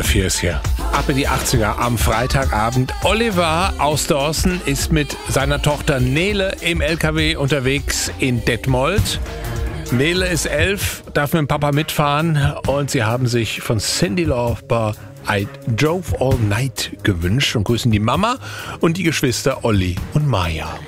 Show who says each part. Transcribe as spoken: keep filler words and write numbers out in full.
Speaker 1: vier ist hier. Ab in die achtziger am Freitagabend. Oliver aus Dorsten ist mit seiner Tochter Nele im L K W unterwegs in Detmold. Nele ist elf, darf mit dem Papa mitfahren und sie haben sich von Cyndi Lauper I Drove All Night gewünscht und grüßen die Mama und die Geschwister Olli und Maja.